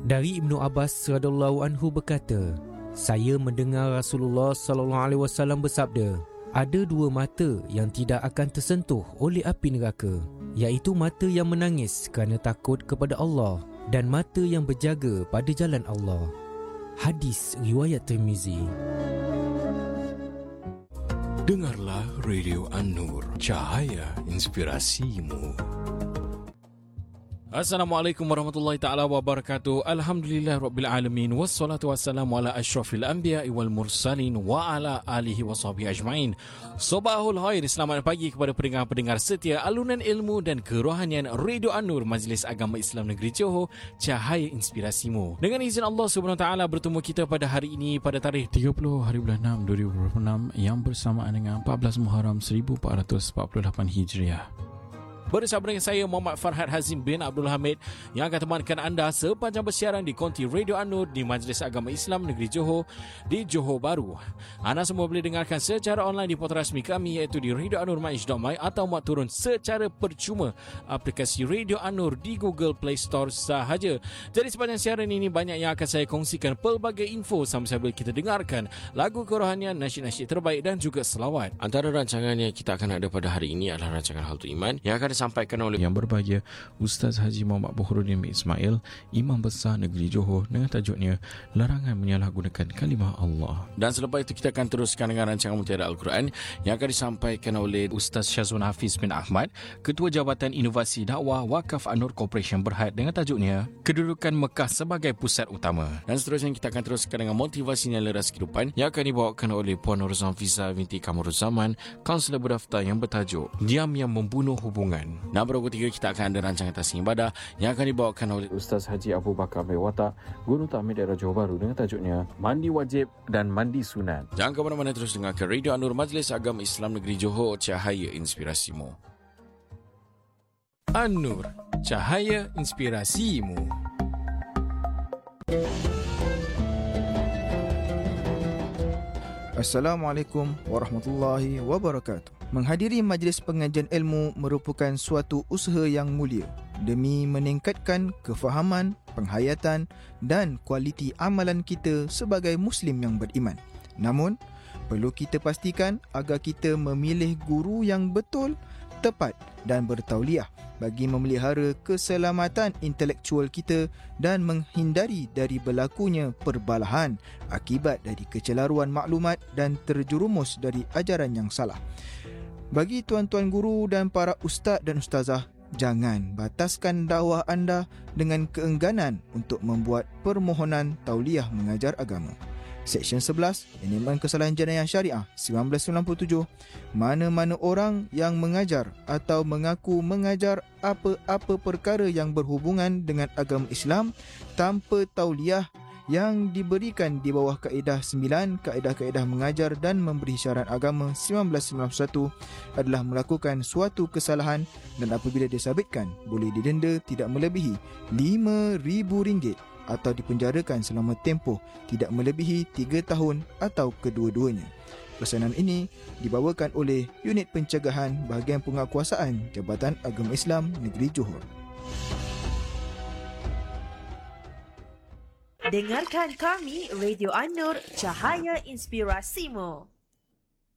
Dari Ibnu Abbas radhiyallahu anhu berkata, saya mendengar Rasulullah sallallahu alaihi wasallam bersabda, ada dua mata yang tidak akan tersentuh oleh api neraka, iaitu mata yang menangis kerana takut kepada Allah dan mata yang berjaga pada jalan Allah. Hadis riwayat Tirmizi. Dengarlah Radio An-Nur, cahaya inspirasimu. Assalamualaikum warahmatullahi ta'ala wabarakatuh. Alhamdulillah Rabbil Alamin. Wassalatu wassalamu ala ashrafil anbiya wal mursalin wa ala alihi wa sahbihi ajma'in. Sobahul khair, selamat pagi kepada pendengar-pendengar setia alunan ilmu dan kerohanian Radio An-Nur, Majlis Agama Islam Negeri Johor, cahaya inspirasimu. Dengan izin Allah Subhanahu Wa Taala, bertemu kita pada hari ini pada tarikh 30 hari bulan 6 2026 yang bersamaan dengan 14 Muharram 1448 Hijriah. Bersama dengan saya Muhammad Farhad Hazim bin Abdul Hamid yang akan temankan anda sepanjang bersiaran di konti Radio An-Nur di Majlis Agama Islam Negeri Johor di Johor Bahru. Anda semua boleh dengarkan secara online di portal rasmi kami iaitu di radioanur.my atau muat turun secara percuma aplikasi Radio An-Nur di Google Play Store sahaja. Jadi sepanjang siaran ini banyak yang akan saya kongsikan pelbagai info sambil kita dengarkan lagu kerohanian, nasyid-nasyid terbaik dan juga selawat. Antara rancangan yang kita akan ada pada hari ini adalah rancangan Haltu Iman yang akan disampaikan oleh yang berbahagia Ustaz Haji Muhammad Bukhruddin bin Ismail, Imam Besar Negeri Johor, dengan tajuknya Larangan Menyalahgunakan Kalimah Allah. Dan selepas itu kita akan teruskan dengan rancangan Mutiara Al-Quran yang akan disampaikan oleh Ustaz Syazwan Hafiz bin Ahmad, Ketua Jabatan Inovasi Dakwah Wakaf An-Nur Corporation Berhad, dengan tajuknya Kedudukan Mekah sebagai Pusat Utama. Dan seterusnya kita akan teruskan dengan motivasi nilai ras kehidupan yang akan dibawakan oleh Puan Nuruzan Fiza binti Kamaruzzaman, kaunselor berdaftar, yang bertajuk Diam yang Membunuh Hubungan. Dan pukul 3 kita akan ada rancangan Tasing Ibadah yang akan dibawakan oleh Ustaz Haji Abu Bakar Bewata, Guru Tahmid Daerah Johor Bahru, dengan tajuknya Mandi Wajib dan Mandi Sunat. Jangan ke mana-mana, terus dengarkan Radio An-Nur, Majlis Agama Islam Negeri Johor, cahaya inspirasimu. An-Nur, cahaya inspirasimu. Assalamualaikum warahmatullahi wabarakatuh. Menghadiri majlis pengajian ilmu merupakan suatu usaha yang mulia demi meningkatkan kefahaman, penghayatan dan kualiti amalan kita sebagai Muslim yang beriman. Namun, perlu kita pastikan agar kita memilih guru yang betul, tepat dan bertauliah bagi memelihara keselamatan intelektual kita dan menghindari dari berlakunya perbalahan akibat dari kecelaruan maklumat dan terjerumus dari ajaran yang salah. Bagi tuan-tuan guru dan para ustaz dan ustazah, jangan bataskan dakwah anda dengan keengganan untuk membuat permohonan tauliah mengajar agama. Seksyen 11, Manajemen Kesalahan Jenayah Syariah 1997, mana-mana orang yang mengajar atau mengaku mengajar apa-apa perkara yang berhubungan dengan agama Islam tanpa tauliah yang diberikan di bawah kaedah 9 kaedah-kaedah mengajar dan memberi syarat agama 1991 adalah melakukan suatu kesalahan dan apabila disabitkan boleh didenda tidak melebihi RM5,000 atau dipenjarakan selama tempoh tidak melebihi 3 tahun atau kedua-duanya. Pesanan ini dibawakan oleh Unit Pencegahan Bahagian Penguatkuasaan Jabatan Agama Islam Negeri Johor. Dengarkan kami Radio An-Nur, cahaya inspirasimu.